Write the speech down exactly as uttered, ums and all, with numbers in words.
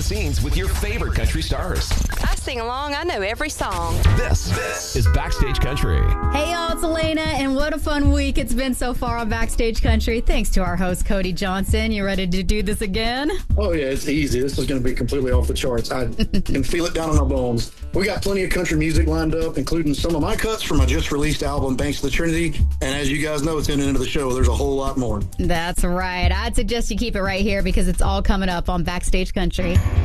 scenes with your favorite country stars. I sing along. I know every song. This, this is Backstage Country. Hey, y'all, it's Elena, and what a fun week it's been so far on Backstage Country. Thanks to our host, Cody Johnson. You ready to do this again? Oh, yeah, it's easy. This is going to be completely off the charts. I can feel it down in my bones. We got plenty of country music lined up, including some of my cuts from my just-released album, Banks of the Trinity. And as you guys know, it's in the end of the show. There's a whole lot more. That's right. I'd suggest you keep it right here because it's all coming up on Backstage Country.